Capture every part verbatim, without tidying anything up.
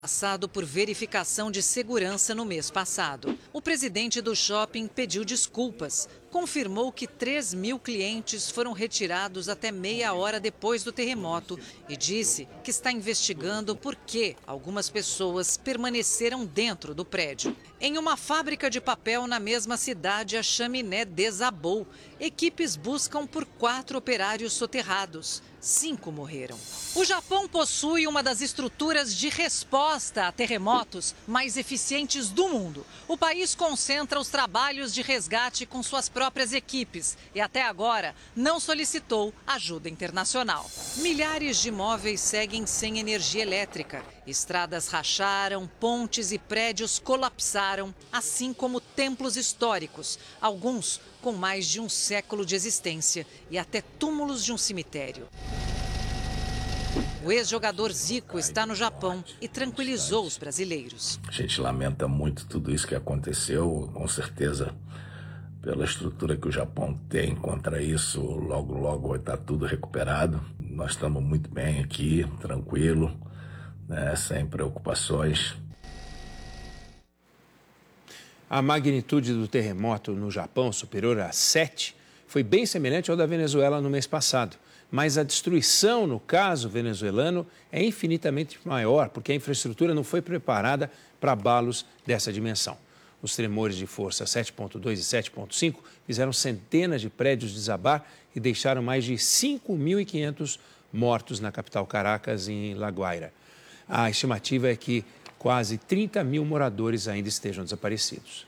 Passado por verificação de segurança no mês passado. O presidente do shopping pediu desculpas. Confirmou que três mil clientes foram retirados até meia hora depois do terremoto e disse que está investigando por que algumas pessoas permaneceram dentro do prédio. Em uma fábrica de papel na mesma cidade, a chaminé desabou. Equipes buscam por quatro operários soterrados. Cinco morreram. O Japão possui uma das estruturas de resposta a terremotos mais eficientes do mundo. O país concentra os trabalhos de resgate com suas próprias equipes e até agora não solicitou ajuda internacional. Milhares de imóveis seguem sem energia elétrica. Estradas racharam, pontes e prédios colapsaram, assim como templos históricos, alguns com mais de um século de existência e até túmulos de um cemitério. O ex-jogador Zico está no Japão e tranquilizou os brasileiros. A gente lamenta muito tudo isso que aconteceu, com certeza, pela estrutura que o Japão tem contra isso, logo, logo vai estar tudo recuperado. Nós estamos muito bem aqui, tranquilo, né, sem preocupações. A magnitude do terremoto no Japão, superior a sete, foi bem semelhante ao da Venezuela no mês passado. Mas a destruição, no caso venezuelano, é infinitamente maior, porque a infraestrutura não foi preparada para abalos dessa dimensão. Os tremores de força sete ponto dois e sete ponto cinco fizeram centenas de prédios desabar e deixaram mais de cinco mil e quinhentos mortos na capital Caracas e em La Guaira. A estimativa é que quase trinta mil moradores ainda estejam desaparecidos.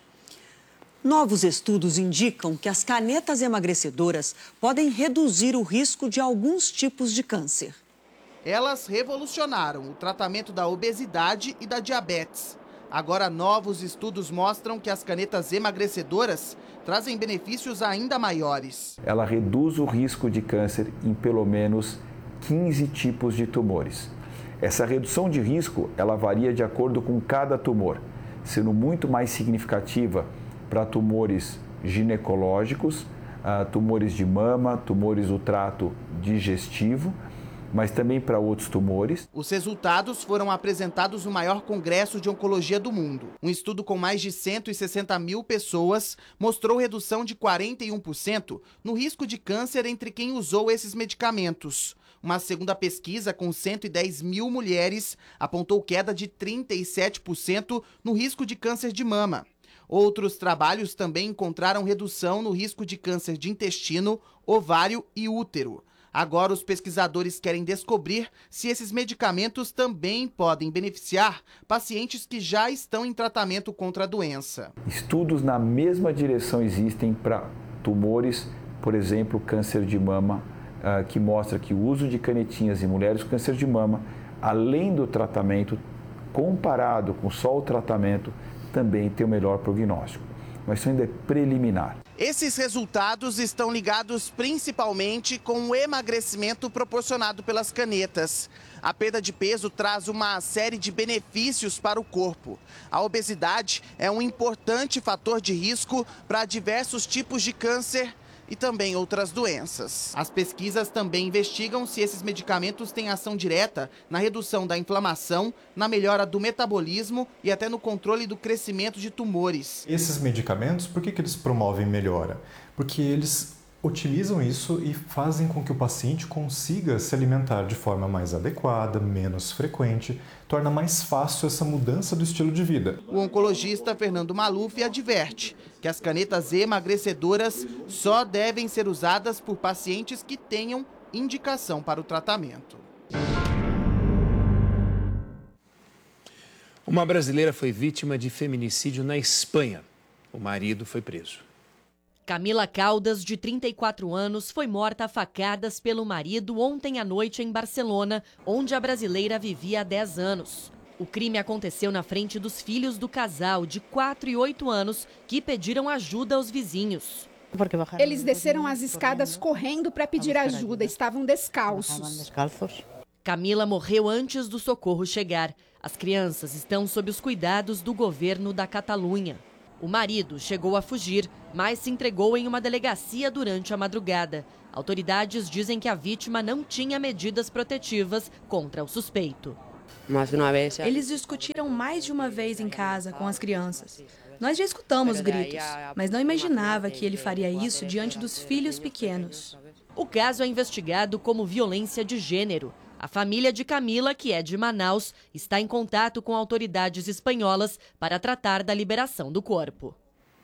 Novos estudos indicam que as canetas emagrecedoras podem reduzir o risco de alguns tipos de câncer. Elas revolucionaram o tratamento da obesidade e da diabetes. Agora, novos estudos mostram que as canetas emagrecedoras trazem benefícios ainda maiores. Ela reduz o risco de câncer em pelo menos quinze tipos de tumores. Essa redução de risco, ela varia de acordo com cada tumor, sendo muito mais significativa para tumores ginecológicos, tumores de mama, tumores do trato digestivo, mas também para outros tumores. Os resultados foram apresentados no maior congresso de oncologia do mundo. Um estudo com mais de cento e sessenta mil pessoas mostrou redução de quarenta e um por cento no risco de câncer entre quem usou esses medicamentos. Uma segunda pesquisa com cento e dez mil mulheres apontou queda de trinta e sete por cento no risco de câncer de mama. Outros trabalhos também encontraram redução no risco de câncer de intestino, ovário e útero. Agora, os pesquisadores querem descobrir se esses medicamentos também podem beneficiar pacientes que já estão em tratamento contra a doença. Estudos na mesma direção existem para tumores, por exemplo, câncer de mama, que mostra que o uso de canetinhas em mulheres com câncer de mama, além do tratamento, comparado com só o tratamento, também tem o melhor prognóstico, mas isso ainda é preliminar. Esses resultados estão ligados principalmente com o emagrecimento proporcionado pelas canetas. A perda de peso traz uma série de benefícios para o corpo. A obesidade é um importante fator de risco para diversos tipos de câncer e também outras doenças. As pesquisas também investigam se esses medicamentos têm ação direta na redução da inflamação, na melhora do metabolismo e até no controle do crescimento de tumores. Esses medicamentos, por que que eles promovem melhora? Porque eles utilizam isso e fazem com que o paciente consiga se alimentar de forma mais adequada, menos frequente, torna mais fácil essa mudança do estilo de vida. O oncologista Fernando Maluf adverte que as canetas emagrecedoras só devem ser usadas por pacientes que tenham indicação para o tratamento. Uma brasileira foi vítima de feminicídio na Espanha. O marido foi preso. Camila Caldas, de trinta e quatro anos, foi morta a facadas pelo marido ontem à noite em Barcelona, onde a brasileira vivia há dez anos. O crime aconteceu na frente dos filhos do casal, de quatro e oito anos, que pediram ajuda aos vizinhos. Eles desceram as escadas correndo para pedir ajuda, estavam descalços. Camila morreu antes do socorro chegar. As crianças estão sob os cuidados do governo da Catalunha. O marido chegou a fugir, mas se entregou em uma delegacia durante a madrugada. Autoridades dizem que a vítima não tinha medidas protetivas contra o suspeito. Eles discutiram mais de uma vez em casa com as crianças. Nós já escutamos gritos, mas não imaginava que ele faria isso diante dos filhos pequenos. O caso é investigado como violência de gênero. A família de Camila, que é de Manaus, está em contato com autoridades espanholas para tratar da liberação do corpo.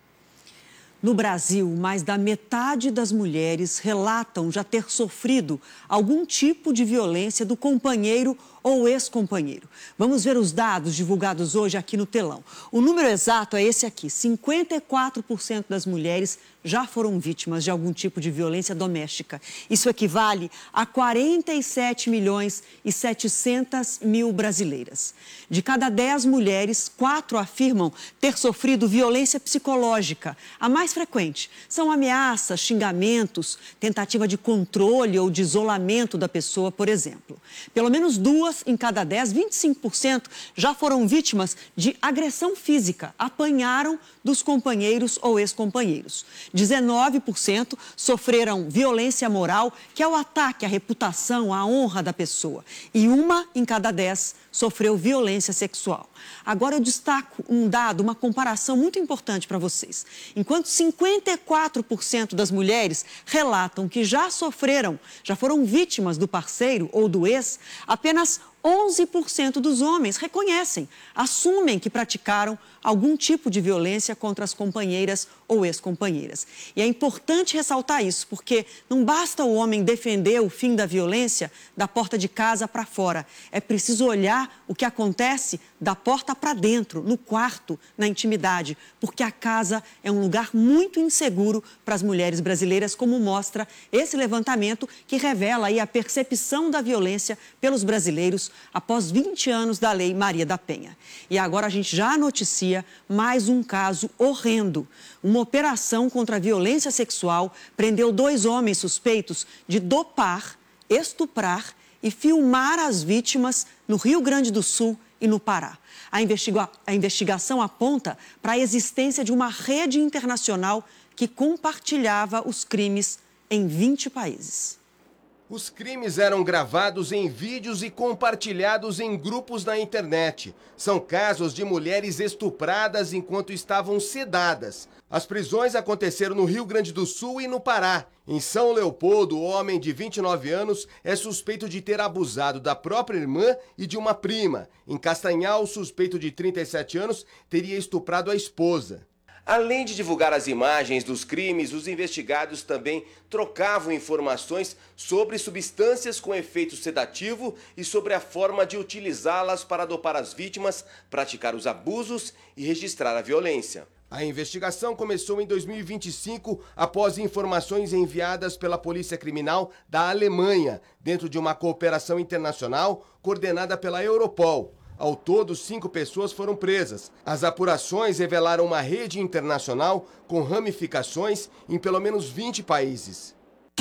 No Brasil, mais da metade das mulheres relatam já ter sofrido algum tipo de violência do companheiro ou ex-companheiro. Vamos ver os dados divulgados hoje aqui no telão. O número exato é esse aqui: cinquenta e quatro por cento das mulheres já foram vítimas de algum tipo de violência doméstica. Isso equivale a quarenta e sete milhões e setecentas mil brasileiras. De cada dez mulheres, quatro afirmam ter sofrido violência psicológica. A mais frequente são ameaças, xingamentos, tentativa de controle ou de isolamento da pessoa, por exemplo. Pelo menos duas em cada dez, vinte e cinco por cento, já foram vítimas de agressão física, apanharam dos companheiros ou ex-companheiros. dezenove por cento sofreram violência moral, que é o ataque à reputação, à honra da pessoa. E uma em cada dez sofreu violência sexual. Agora eu destaco um dado, uma comparação muito importante para vocês. Enquanto cinquenta e quatro por cento das mulheres relatam que já sofreram, já foram vítimas do parceiro ou do ex, apenas onze por cento dos homens reconhecem, assumem que praticaram algum tipo de violência contra as companheiras ou ex-companheiras. E é importante ressaltar isso, porque não basta o homem defender o fim da violência da porta de casa para fora. É preciso olhar o que acontece da porta para dentro, no quarto, na intimidade, porque a casa é um lugar muito inseguro para as mulheres brasileiras, como mostra esse levantamento que revela aí a percepção da violência pelos brasileiros após vinte anos da Lei Maria da Penha. E agora a gente já noticia mais um caso horrendo. Uma operação contra a violência sexual prendeu dois homens suspeitos de dopar, estuprar e filmar as vítimas no Rio Grande do Sul e no Pará. A, investiga- a investigação aponta para a existência de uma rede internacional que compartilhava os crimes em vinte países. Os crimes eram gravados em vídeos e compartilhados em grupos na internet. São casos de mulheres estupradas enquanto estavam sedadas. As prisões aconteceram no Rio Grande do Sul e no Pará. Em São Leopoldo, o homem de vinte e nove anos é suspeito de ter abusado da própria irmã e de uma prima. Em Castanhal, o suspeito de trinta e sete anos teria estuprado a esposa. Além de divulgar as imagens dos crimes, os investigados também trocavam informações sobre substâncias com efeito sedativo e sobre a forma de utilizá-las para dopar as vítimas, praticar os abusos e registrar a violência. A investigação começou em dois mil e vinte e cinco após informações enviadas pela Polícia Criminal da Alemanha, dentro de uma cooperação internacional coordenada pela Europol. Ao todo, cinco pessoas foram presas. As apurações revelaram uma rede internacional com ramificações em pelo menos vinte países.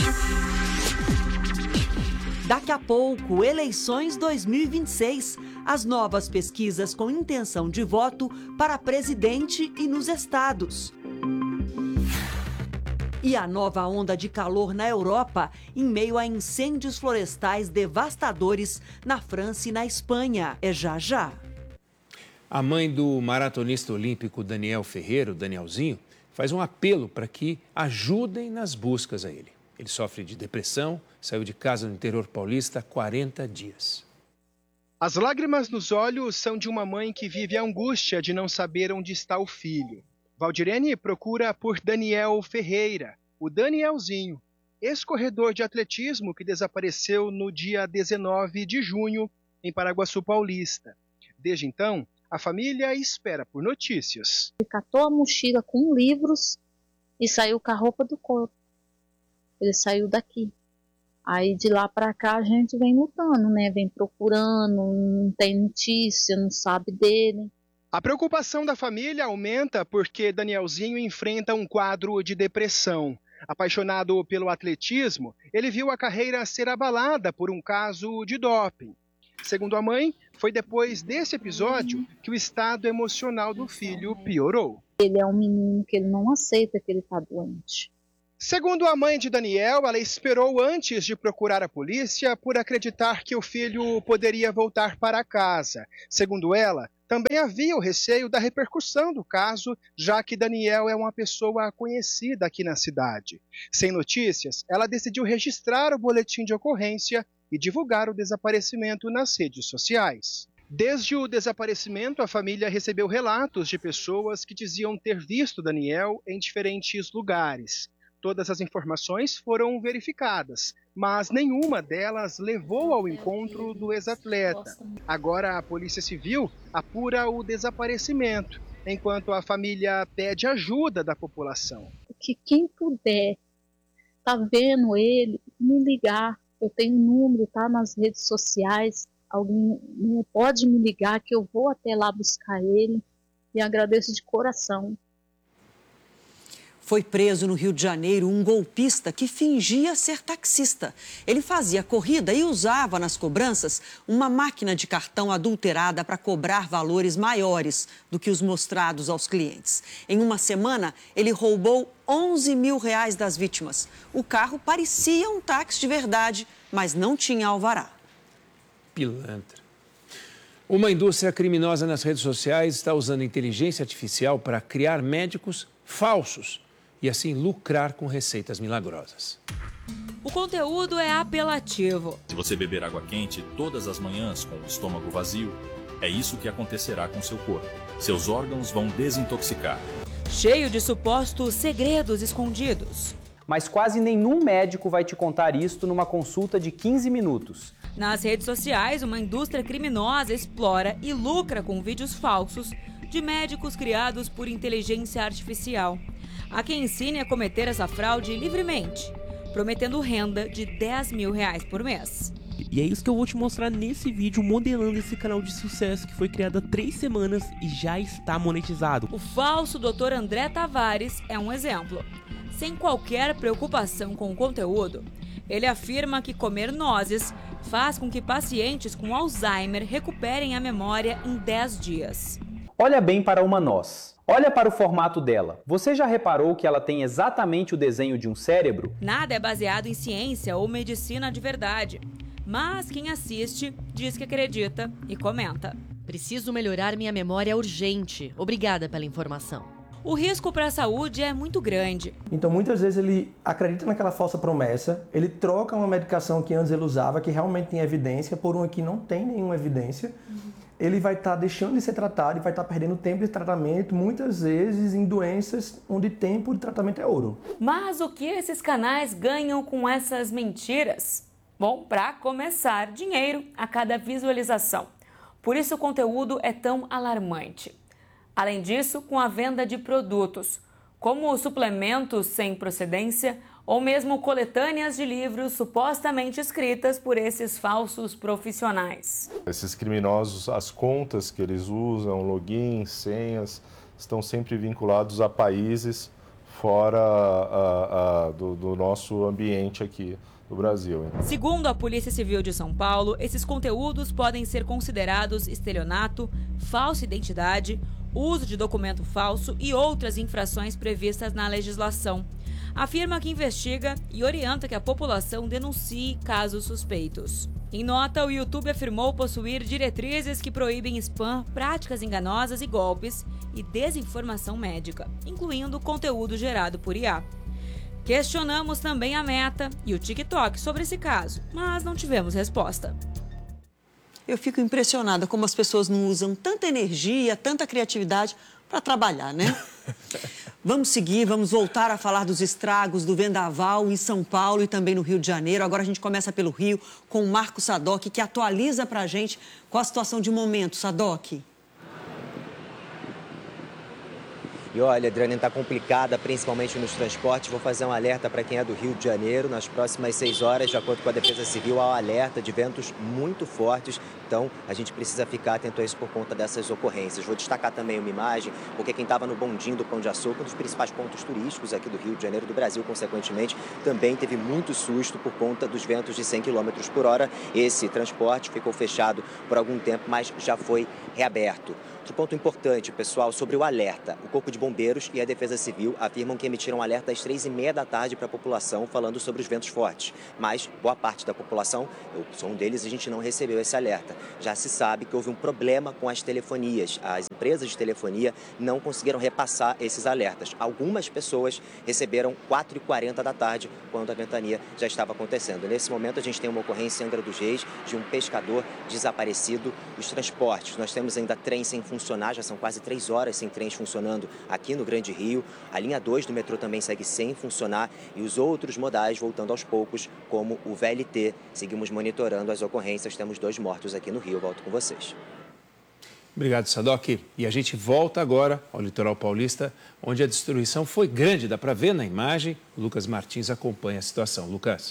Daqui a pouco, eleições dois mil e vinte e seis. As novas pesquisas com intenção de voto para presidente e nos estados. E a nova onda de calor na Europa, em meio a incêndios florestais devastadores na França e na Espanha. É já já. A mãe do maratonista olímpico Daniel Ferreira, o Danielzinho, faz um apelo para que ajudem nas buscas a ele. Ele sofre de depressão, saiu de casa no interior paulista há quarenta dias. As lágrimas nos olhos são de uma mãe que vive a angústia de não saber onde está o filho. Valdirene procura por Daniel Ferreira, o Danielzinho, ex-corredor de atletismo que desapareceu no dia dezenove de junho em Paraguaçu Paulista. Desde então, a família espera por notícias. Ele catou a mochila com livros e saiu com a roupa do corpo. Ele saiu daqui. Aí de lá para cá a gente vem lutando, né? Vem procurando, não tem notícia, não sabe dele. A preocupação da família aumenta porque Danielzinho enfrenta um quadro de depressão. Apaixonado pelo atletismo, ele viu a carreira ser abalada por um caso de doping. Segundo a mãe, foi depois desse episódio que o estado emocional do filho piorou. Ele é um menino que ele não aceita que ele está doente. Segundo a mãe de Daniel, ela esperou antes de procurar a polícia por acreditar que o filho poderia voltar para casa. Segundo ela, também havia o receio da repercussão do caso, já que Daniel é uma pessoa conhecida aqui na cidade. Sem notícias, ela decidiu registrar o boletim de ocorrência e divulgar o desaparecimento nas redes sociais. Desde o desaparecimento, a família recebeu relatos de pessoas que diziam ter visto Daniel em diferentes lugares. Todas as informações foram verificadas, mas nenhuma delas levou ao encontro do ex-atleta. Agora a Polícia Civil apura o desaparecimento, enquanto a família pede ajuda da população. Que quem puder tá vendo ele, me ligar. Eu tenho um número, tá nas redes sociais. Alguém pode me ligar que eu vou até lá buscar ele. E agradeço de coração. Foi preso no Rio de Janeiro um golpista que fingia ser taxista. Ele fazia corrida e usava nas cobranças uma máquina de cartão adulterada para cobrar valores maiores do que os mostrados aos clientes. Em uma semana, ele roubou onze mil reais das vítimas. O carro parecia um táxi de verdade, mas não tinha alvará. Pilantra. Uma indústria criminosa nas redes sociais está usando inteligência artificial para criar médicos falsos e assim lucrar com receitas milagrosas. O conteúdo é apelativo. Se você beber água quente todas as manhãs com o estômago vazio, é isso que acontecerá com seu corpo. Seus órgãos vão desintoxicar. Cheio de supostos segredos escondidos. Mas quase nenhum médico vai te contar isto numa consulta de quinze minutos. Nas redes sociais, uma indústria criminosa explora e lucra com vídeos falsos de médicos criados por inteligência artificial. Há quem ensine a cometer essa fraude livremente, prometendo renda de dez mil reais por mês. E é isso que eu vou te mostrar nesse vídeo, modelando esse canal de sucesso que foi criado há três semanas e já está monetizado. O falso doutor André Tavares é um exemplo. Sem qualquer preocupação com o conteúdo, ele afirma que comer nozes faz com que pacientes com Alzheimer recuperem a memória em dez dias. Olha bem para uma noz. Olha para o formato dela. Você já reparou que ela tem exatamente o desenho de um cérebro? Nada é baseado em ciência ou medicina de verdade. Mas quem assiste diz que acredita e comenta. Preciso melhorar minha memória urgente. Obrigada pela informação. O risco para a saúde é muito grande. Então, muitas vezes ele acredita naquela falsa promessa, ele troca uma medicação que antes ele usava, que realmente tem evidência, por uma que não tem nenhuma evidência. Uhum. Ele vai estar tá deixando de ser tratado e vai estar tá perdendo tempo de tratamento, muitas vezes em doenças onde tempo de tratamento é ouro. Mas o que esses canais ganham com essas mentiras? Bom, para começar, dinheiro a cada visualização. Por isso o conteúdo é tão alarmante. Além disso, com a venda de produtos, como suplementos sem procedência ou mesmo coletâneas de livros supostamente escritas por esses falsos profissionais. Esses criminosos, as contas que eles usam, logins, senhas, estão sempre vinculados a países fora a, a, do, do nosso ambiente aqui do Brasil. Segundo a Polícia Civil de São Paulo, esses conteúdos podem ser considerados estelionato, falsa identidade, uso de documento falso e outras infrações previstas na legislação. Afirma que investiga e orienta que a população denuncie casos suspeitos. Em nota, o YouTube afirmou possuir diretrizes que proíbem spam, práticas enganosas e golpes e desinformação médica, incluindo conteúdo gerado por I A. Questionamos também a Meta e o TikTok sobre esse caso, mas não tivemos resposta. Eu fico impressionada como as pessoas não usam tanta energia, tanta criatividade para trabalhar, né? Vamos seguir, vamos voltar a falar dos estragos do vendaval em São Paulo e também no Rio de Janeiro. Agora a gente começa pelo Rio com o Marco Sadoc, que atualiza para a gente qual a situação de momento. Sadoc. E olha, Adriane, está complicada, principalmente nos transportes. Vou fazer um alerta para quem é do Rio de Janeiro. Nas próximas seis horas, de acordo com a Defesa Civil, há um alerta de ventos muito fortes. Então, a gente precisa ficar atento a isso por conta dessas ocorrências. Vou destacar também uma imagem, porque quem estava no bondinho do Pão de Açúcar, um dos principais pontos turísticos aqui do Rio de Janeiro, do Brasil, consequentemente, também teve muito susto por conta dos ventos de cem quilômetros por hora. Esse transporte ficou fechado por algum tempo, mas já foi reaberto. Outro ponto importante, pessoal, sobre o alerta. O Corpo de Bombeiros e a Defesa Civil afirmam que emitiram um alerta às três e meia da tarde para a população, falando sobre os ventos fortes. Mas boa parte da população, eu sou um deles, a gente não recebeu esse alerta. Já se sabe que houve um problema com as telefonias. As empresas de telefonia não conseguiram repassar esses alertas. Algumas pessoas receberam quatro e quarenta da tarde, quando a ventania já estava acontecendo. Nesse momento, a gente tem uma ocorrência em Angra dos Reis de um pescador desaparecido. Os transportes, nós temos ainda trens sem funcionar, já são quase três horas sem trens funcionando aqui no Grande Rio. A linha dois do metrô também segue sem funcionar e os outros modais voltando aos poucos, como o V L T. Seguimos monitorando as ocorrências, temos dois mortos aqui no Rio. Eu volto com vocês. Obrigado, Sadoc. E a gente volta agora ao litoral paulista, onde a destruição foi grande. Dá para ver na imagem. O Lucas Martins acompanha a situação. Lucas.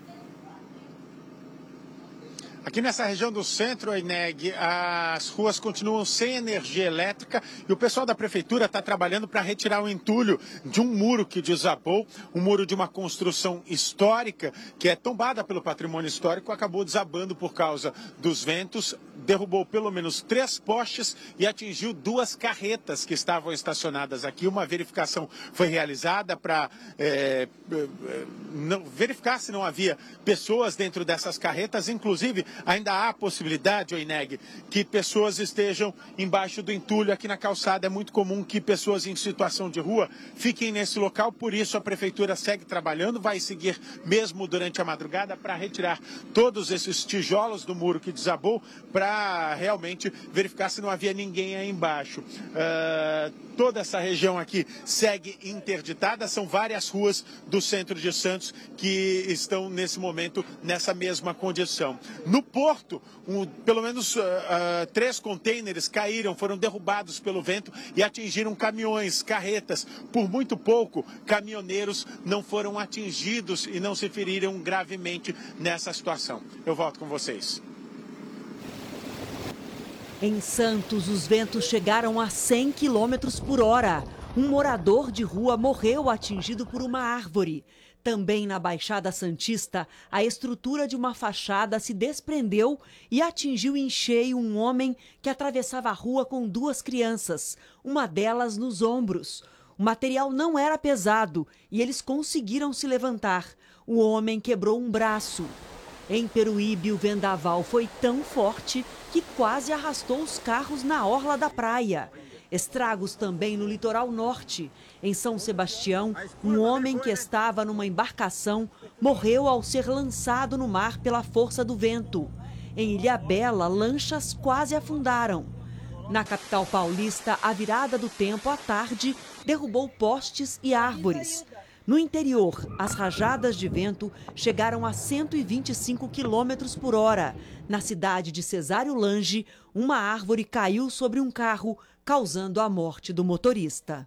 Aqui nessa região do centro, Ineg, as ruas continuam sem energia elétrica e o pessoal da prefeitura está trabalhando para retirar o entulho de um muro que desabou, um muro de uma construção histórica que é tombada pelo patrimônio histórico, acabou desabando por causa dos ventos, derrubou pelo menos três postes e atingiu duas carretas que estavam estacionadas aqui. Uma verificação foi realizada para é, não, verificar se não havia pessoas dentro dessas carretas, inclusive ainda há a possibilidade, Oineg, que pessoas estejam embaixo do entulho aqui na calçada. É muito comum que pessoas em situação de rua fiquem nesse local, por isso a prefeitura segue trabalhando, vai seguir mesmo durante a madrugada para retirar todos esses tijolos do muro que desabou, para realmente verificar se não havia ninguém aí embaixo. Uh, toda essa região aqui segue interditada, são várias ruas do centro de Santos que estão nesse momento nessa mesma condição. No porto, um, pelo menos uh, uh, três contêineres caíram, foram derrubados pelo vento e atingiram caminhões, carretas. Por muito pouco, caminhoneiros não foram atingidos e não se feriram gravemente nessa situação. Eu volto com vocês. Em Santos, os ventos chegaram a cem quilômetros por hora. Um morador de rua morreu atingido por uma árvore. Também na Baixada Santista, a estrutura de uma fachada se desprendeu e atingiu em cheio um homem que atravessava a rua com duas crianças, uma delas nos ombros. O material não era pesado e eles conseguiram se levantar. O homem quebrou um braço. Em Peruíbe, o vendaval foi tão forte que quase arrastou os carros na orla da praia. Estragos também no litoral norte. Em São Sebastião, um homem que estava numa embarcação morreu ao ser lançado no mar pela força do vento. Em Ilhabela, lanchas quase afundaram. Na capital paulista, a virada do tempo à tarde derrubou postes e árvores. No interior, as rajadas de vento chegaram a cento e vinte e cinco quilômetros por hora. Na cidade de Cesário Lange, uma árvore caiu sobre um carro, causando a morte do motorista.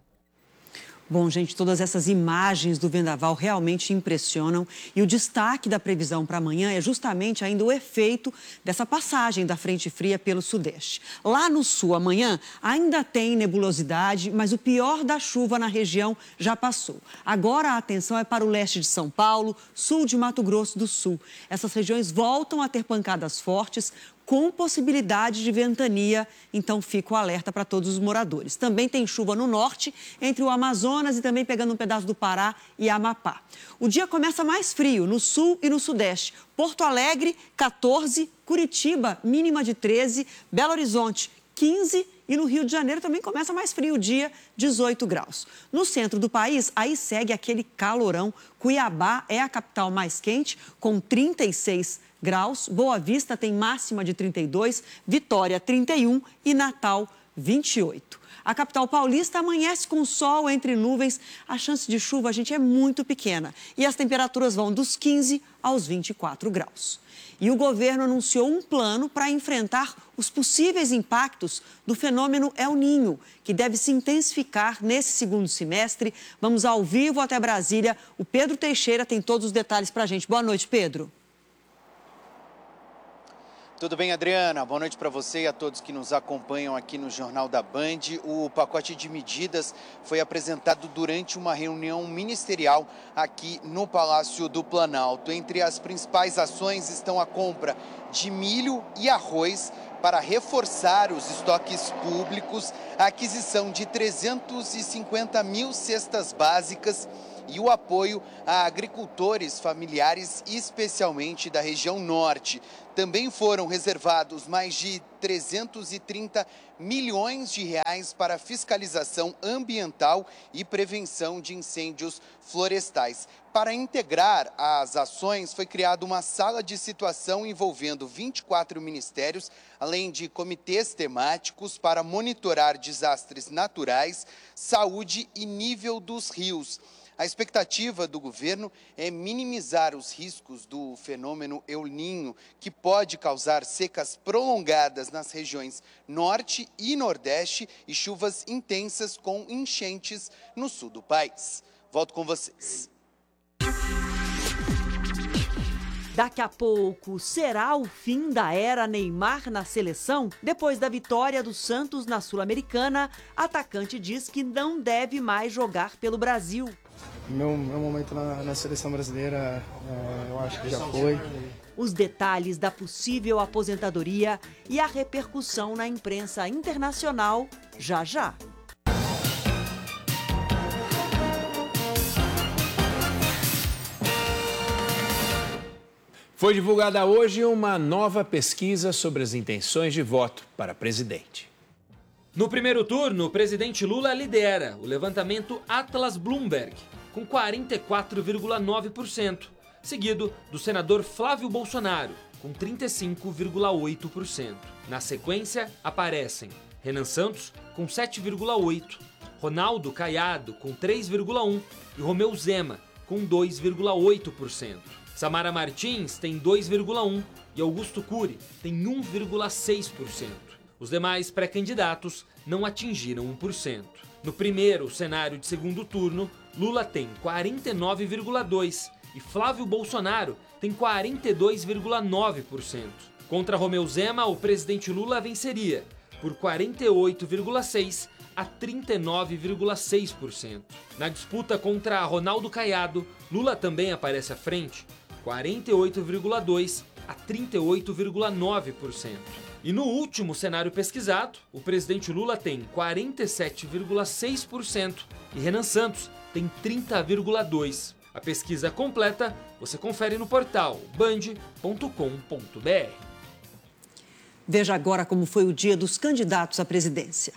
Bom, gente, todas essas imagens do vendaval realmente impressionam e o destaque da previsão para amanhã é justamente ainda o efeito dessa passagem da frente fria pelo sudeste. Lá no sul, amanhã, ainda tem nebulosidade, mas o pior da chuva na região já passou. Agora a atenção é para o leste de São Paulo, sul de Mato Grosso do Sul. Essas regiões voltam a ter pancadas fortes, com possibilidade de ventania, então fica o alerta para todos os moradores. Também tem chuva no norte, entre o Amazonas e também pegando um pedaço do Pará e Amapá. O dia começa mais frio no sul e no sudeste. Porto Alegre, quatorze, Curitiba, mínima de treze, Belo Horizonte, quinze e no Rio de Janeiro também começa mais frio o dia, dezoito graus. No centro do país, aí segue aquele calorão. Cuiabá é a capital mais quente, com trinta e seis graus. Boa Vista tem máxima de trinta e dois, Vitória trinta e um e Natal vinte e oito. A capital paulista amanhece com sol entre nuvens. A chance de chuva, gente, é muito pequena. E as temperaturas vão dos quinze aos vinte e quatro graus. E o governo anunciou um plano para enfrentar os possíveis impactos do fenômeno El Niño, que deve se intensificar nesse segundo semestre. Vamos ao vivo até Brasília. O Pedro Teixeira tem todos os detalhes para a gente. Boa noite, Pedro. Tudo bem, Adriana? Boa noite para você e a todos que nos acompanham aqui no Jornal da Band. O pacote de medidas foi apresentado durante uma reunião ministerial aqui no Palácio do Planalto. Entre as principais ações estão a compra de milho e arroz para reforçar os estoques públicos, a aquisição de trezentas e cinquenta mil cestas básicas e o apoio a agricultores familiares, especialmente da região norte. Também foram reservados mais de trezentos e trinta milhões de reais para fiscalização ambiental e prevenção de incêndios florestais. Para integrar as ações, foi criada uma sala de situação envolvendo vinte e quatro ministérios, além de comitês temáticos para monitorar desastres naturais, saúde e nível dos rios. A expectativa do governo é minimizar os riscos do fenômeno El Niño, que pode causar secas prolongadas nas regiões norte e nordeste e chuvas intensas com enchentes no sul do país. Volto com vocês. Daqui a pouco, será o fim da era Neymar na seleção? Depois da vitória do Santos na Sul-Americana, atacante diz que não deve mais jogar pelo Brasil. Meu, meu momento na, na seleção brasileira, é, eu acho que já foi. Os detalhes da possível aposentadoria e a repercussão na imprensa internacional já já. Foi divulgada hoje uma nova pesquisa sobre as intenções de voto para presidente. No primeiro turno, o presidente Lula lidera o levantamento Atlas Bloomberg, com quarenta e quatro vírgula nove por cento, seguido do senador Flávio Bolsonaro, com trinta e cinco vírgula oito por cento. Na sequência, aparecem Renan Santos, com sete vírgula oito por cento, Ronaldo Caiado, com três vírgula um por cento e Romeu Zema, com dois vírgula oito por cento. Samara Martins tem dois vírgula um por cento e Augusto Cury tem um vírgula seis por cento. Os demais pré-candidatos não atingiram um por cento. No primeiro cenário de segundo turno, Lula tem quarenta e nove vírgula dois por cento e Flávio Bolsonaro tem quarenta e dois vírgula nove por cento. Contra Romeu Zema, o presidente Lula venceria por quarenta e oito vírgula seis por cento a trinta e nove vírgula seis por cento. Na disputa contra Ronaldo Caiado, Lula também aparece à frente, quarenta e oito vírgula dois por cento a trinta e oito vírgula nove por cento. E no último cenário pesquisado, o presidente Lula tem quarenta e sete vírgula seis por cento e Renan Santos tem trinta vírgula dois por cento. A pesquisa completa você confere no portal band ponto com ponto br. Veja agora como foi o dia dos candidatos à presidência.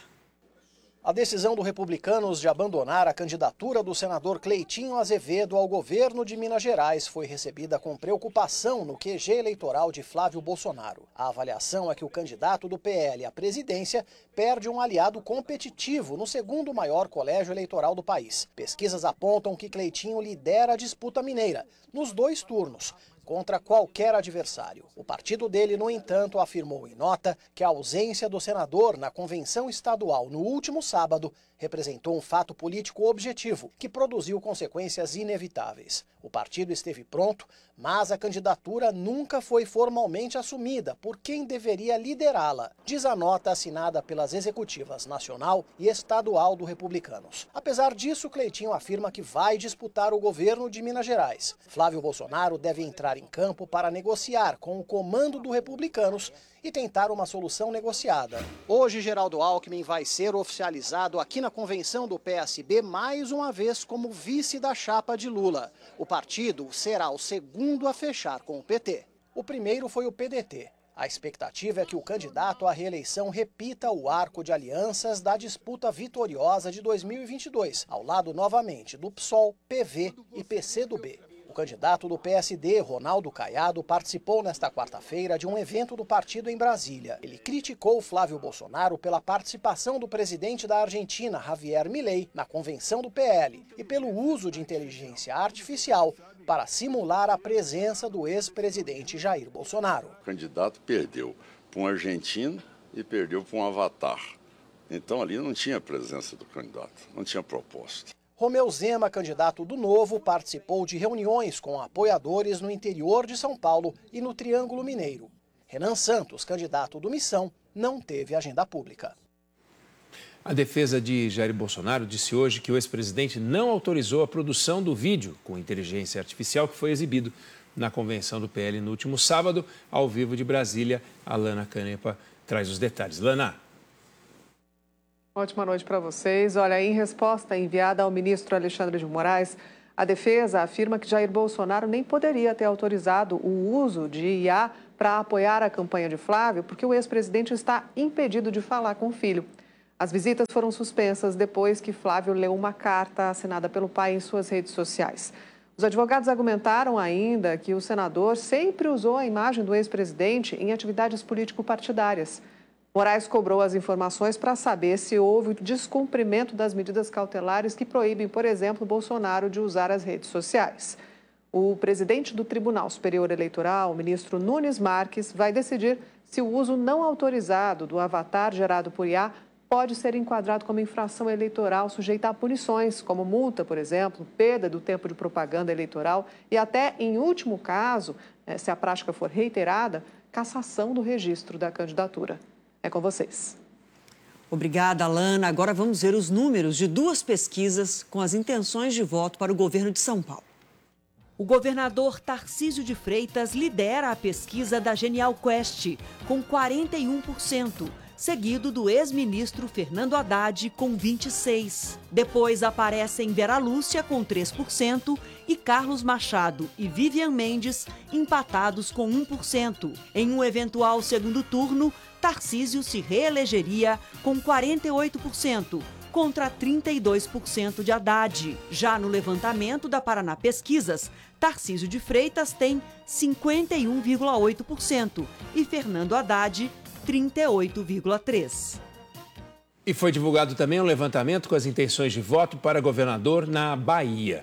A decisão do Republicanos de abandonar a candidatura do senador Cleitinho Azevedo ao governo de Minas Gerais foi recebida com preocupação no Q G eleitoral de Flávio Bolsonaro. A avaliação é que o candidato do P L à presidência perde um aliado competitivo no segundo maior colégio eleitoral do país. Pesquisas apontam que Cleitinho lidera a disputa mineira, nos dois turnos, contra qualquer adversário. O partido dele, no entanto, afirmou em nota que a ausência do senador na convenção estadual no último sábado representou um fato político objetivo que produziu consequências inevitáveis. O partido esteve pronto, mas a candidatura nunca foi formalmente assumida por quem deveria liderá-la, diz a nota assinada pelas executivas nacional e estadual do Republicanos. Apesar disso, Cleitinho afirma que vai disputar o governo de Minas Gerais. Flávio Bolsonaro deve entrar em campo para negociar com o comando do Republicanos e tentar uma solução negociada. Hoje, Geraldo Alckmin vai ser oficializado aqui na convenção do P S B mais uma vez como vice da chapa de Lula. O partido será o segundo a fechar com o P T. O primeiro foi o P D T. A expectativa é que o candidato à reeleição repita o arco de alianças da disputa vitoriosa de dois mil e vinte e dois, ao lado novamente do P SOL, P V e P C do B. O candidato do P S D, Ronaldo Caiado, participou nesta quarta-feira de um evento do partido em Brasília. Ele criticou Flávio Bolsonaro pela participação do presidente da Argentina, Javier Milei, na convenção do P L e pelo uso de inteligência artificial para simular a presença do ex-presidente Jair Bolsonaro. O candidato perdeu para um argentino e perdeu para um avatar. Então ali não tinha presença do candidato, não tinha proposta. Romeu Zema, candidato do Novo, participou de reuniões com apoiadores no interior de São Paulo e no Triângulo Mineiro. Renan Santos, candidato do Missão, não teve agenda pública. A defesa de Jair Bolsonaro disse hoje que o ex-presidente não autorizou a produção do vídeo com inteligência artificial que foi exibido na convenção do P L no último sábado, ao vivo de Brasília. Alana Canepa traz os detalhes. Lana. Ótima noite para vocês. Olha, em resposta enviada ao ministro Alexandre de Moraes, a defesa afirma que Jair Bolsonaro nem poderia ter autorizado o uso de I A para apoiar a campanha de Flávio, porque o ex-presidente está impedido de falar com o filho. As visitas foram suspensas depois que Flávio leu uma carta assinada pelo pai em suas redes sociais. Os advogados argumentaram ainda que o senador sempre usou a imagem do ex-presidente em atividades político-partidárias. Moraes cobrou as informações para saber se houve descumprimento das medidas cautelares que proíbem, por exemplo, Bolsonaro de usar as redes sociais. O presidente do Tribunal Superior Eleitoral, o ministro Nunes Marques, vai decidir se o uso não autorizado do avatar gerado por I A pode ser enquadrado como infração eleitoral sujeita a punições, como multa, por exemplo, perda do tempo de propaganda eleitoral e até, em último caso, se a prática for reiterada, cassação do registro da candidatura. É com vocês. Obrigada, Alana. Agora vamos ver os números de duas pesquisas com as intenções de voto para o governo de São Paulo. O governador Tarcísio de Freitas lidera a pesquisa da Genial Quest, com quarenta e um por cento, seguido do ex-ministro Fernando Haddad, com vinte e seis por cento. Depois aparecem Vera Lúcia, com três por cento, e Carlos Machado e Vivian Mendes, empatados com um por cento. Em um eventual segundo turno, Tarcísio se reelegeria com quarenta e oito por cento, contra trinta e dois por cento de Haddad. Já no levantamento da Paraná Pesquisas, Tarcísio de Freitas tem cinquenta e um vírgula oito por cento e Fernando Haddad, trinta e oito vírgula três por cento. E foi divulgado também um levantamento com as intenções de voto para governador na Bahia.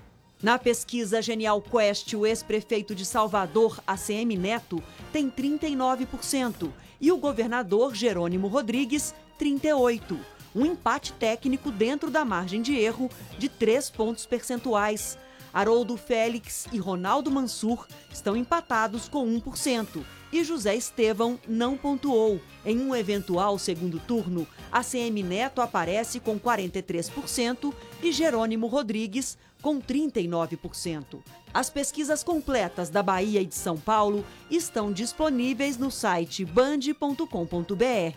Na pesquisa Genial Quest, o ex-prefeito de Salvador, A C M Neto, tem trinta e nove por cento e o governador Jerônimo Rodrigues, trinta e oito por cento. Um empate técnico dentro da margem de erro de três pontos percentuais. Haroldo Félix e Ronaldo Mansur estão empatados com um por cento e José Estevão não pontuou. Em um eventual segundo turno, A C M Neto aparece com quarenta e três por cento e Jerônimo Rodrigues com trinta e nove por cento. As pesquisas completas da Bahia e de São Paulo estão disponíveis no site band ponto com ponto br.